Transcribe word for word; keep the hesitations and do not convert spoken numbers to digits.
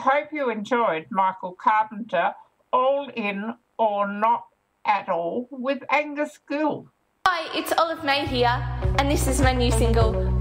hope you enjoyed Michael Carpenter, All In or Not At All with Angus Gill. Hi, it's Olive May here, and this is my new single,